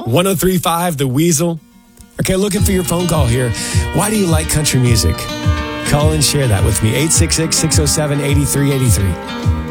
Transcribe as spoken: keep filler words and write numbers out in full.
one oh three point five The Weasel. Okay, looking for your phone call here. Why do you like country music? Call and share that with me. eight six six, six oh seven, eight three eight three.